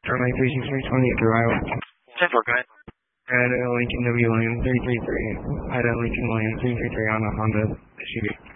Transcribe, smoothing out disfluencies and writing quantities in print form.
Runway 36 through Iowa. 10-4, go ahead. Red Lincoln W. Williams 333. Ida Lincoln Williams 333 on a Honda SUV.